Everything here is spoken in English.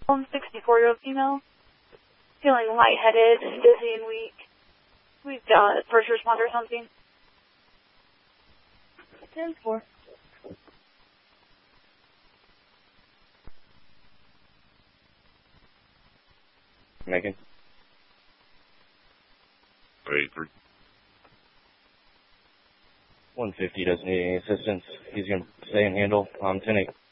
64-year-old female, feeling lightheaded, dizzy, and weak. We've got first responder or something. 10-4. Megan. 83. 150 doesn't need any assistance. He's going to stay and handle. 10-8.